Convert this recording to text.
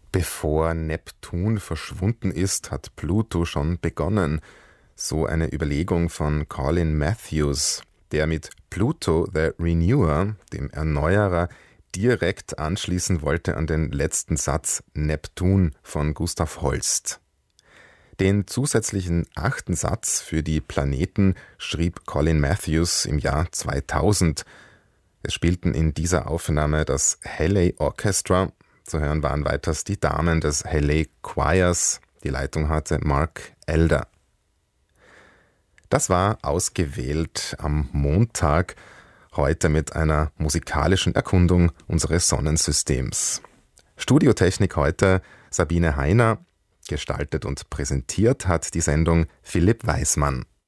Bevor Neptun verschwunden ist, hat Pluto schon begonnen. So eine Überlegung von Colin Matthews, der mit Pluto the Renewer, dem Erneuerer, direkt anschließen wollte an den letzten Satz Neptun von Gustav Holst. Den zusätzlichen 8. Satz für die Planeten schrieb Colin Matthews im Jahr 2000. Es spielten in dieser Aufnahme das Halley Orchestra. Zu hören waren weiters die Damen des Halley Choirs. Die Leitung hatte Mark Elder. Das war ausgewählt am Montag, heute mit einer musikalischen Erkundung unseres Sonnensystems. Studiotechnik heute Sabine Heiner, gestaltet und präsentiert hat die Sendung Philipp Weismann.